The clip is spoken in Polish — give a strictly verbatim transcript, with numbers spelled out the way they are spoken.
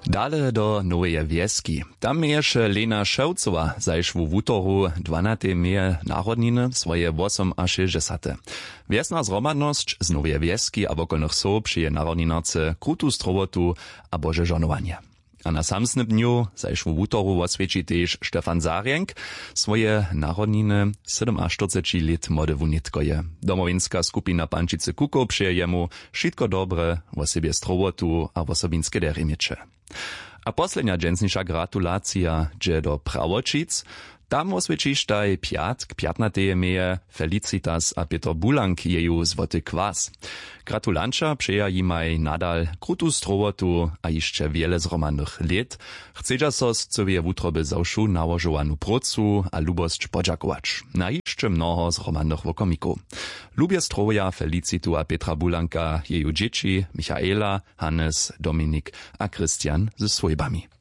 Dale do Noweje Wieski. Tam jeszcze Lena Szewcowa zajsz w wutoru dwanaste meje narodniny swoje osiem a sześćdziesiąt. Wiesna zromadność z Noweje Wieski a wokolnych so przyje narodninarce krutu strowotu a boże żonowanie. A na samsnym dniu zajsz w wutoru oswieci też Stefan Zarjenk swoje narodniny siedemnaście lat młode wunitkoje. Domowinska skupina Pančice Kuko przyje jemu wszystko dobre o sobie strowotu a osobinske deremiecze. A poslednia dżensnisza gratulacja dże do Prawočic. Tam osvědčíš taj pjat k pjatnateje meje Felicitas a Peter Bulank jeju złoty kwas. Gratulanča přeja jimaj nadal krutu strowotu a jeszcze wiele zromanych let. Chcedža so z cowie wutroby zawšu nałożowanu procu a lubosć podziakować. Na jeszcze mnoho zromanych wokomików. Lubię strowoja Felicitu a Petra Bulanka, jeju dzieci, Michaela, Hannes, Dominik a Christian ze swojbami.